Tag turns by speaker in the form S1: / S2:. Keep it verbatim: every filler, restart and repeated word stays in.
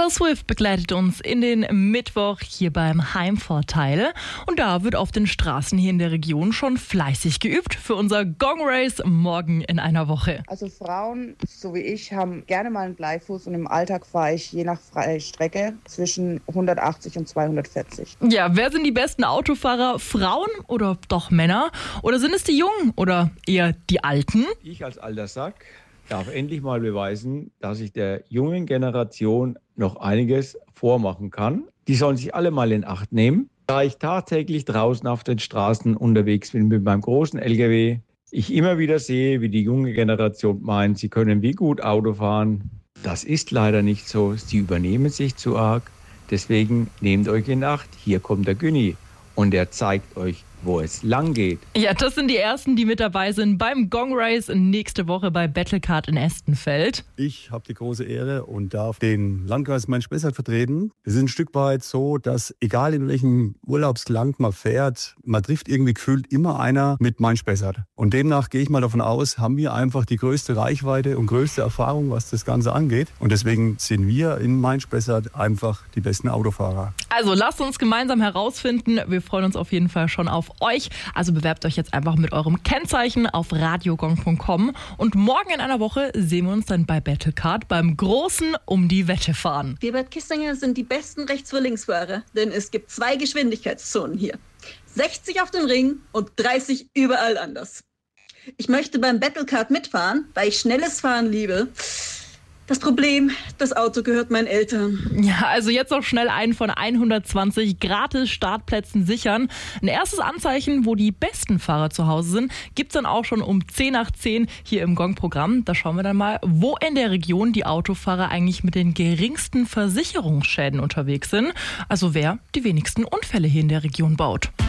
S1: Taylor Swift begleitet uns in den Mittwoch hier beim Heimvorteil. Und da wird auf den Straßen hier in der Region schon fleißig geübt für unser Gong Race morgen in einer Woche.
S2: Also Frauen, so wie ich, haben gerne mal einen Bleifuß und im Alltag fahre ich je nach freie Strecke zwischen hundertachtzig und zweihundertvierzig.
S1: Ja, wer sind die besten Autofahrer? Frauen oder doch Männer? Oder sind es die Jungen oder eher die Alten?
S3: Ich als alter Sack darf endlich mal beweisen, dass ich der jungen Generation noch einiges vormachen kann. Die sollen sich alle mal in Acht nehmen. Da ich tagtäglich draußen auf den Straßen unterwegs bin mit meinem großen L K W, ich immer wieder sehe, wie die junge Generation meint, sie können wie gut Auto fahren. Das ist leider nicht so. Sie übernehmen sich zu arg. Deswegen nehmt euch in Acht. Hier kommt der Günni und er zeigt euch, wo es lang geht.
S1: Ja, das sind die Ersten, die mit dabei sind beim Gong Race nächste Woche bei Battlecard in Estenfeld.
S4: Ich habe die große Ehre und darf den Landkreis Main-Spessart vertreten. Es ist ein Stück weit so, dass egal in welchem Urlaubsland man fährt, man trifft irgendwie gefühlt immer einer mit Main-Spessart. Und demnach gehe ich mal davon aus, haben wir einfach die größte Reichweite und größte Erfahrung, was das Ganze angeht. Und deswegen sind wir in Main-Spessart einfach die besten Autofahrer.
S1: Also lasst uns gemeinsam herausfinden. Wir freuen uns auf jeden Fall schon auf euch. Also bewerbt euch jetzt einfach mit eurem Kennzeichen auf radiogong punkt com und morgen in einer Woche sehen wir uns dann bei Battlecard beim großen Um die Wette fahren.
S5: Wir Bad Kissinger sind die besten Rechts-für-Links-Fahrer, denn es gibt zwei Geschwindigkeitszonen hier. sechzig auf den Ring und dreißig überall anders. Ich möchte beim Battlecard mitfahren, weil ich schnelles Fahren liebe. Das Problem, das Auto gehört meinen Eltern.
S1: Ja, also jetzt noch schnell einen von hundertzwanzig gratis Startplätzen sichern. Ein erstes Anzeichen, wo die besten Fahrer zu Hause sind, gibt's dann auch schon um zehn nach zehn hier im Gong-Programm. Da schauen wir dann mal, wo in der Region die Autofahrer eigentlich mit den geringsten Versicherungsschäden unterwegs sind. Also wer die wenigsten Unfälle hier in der Region baut.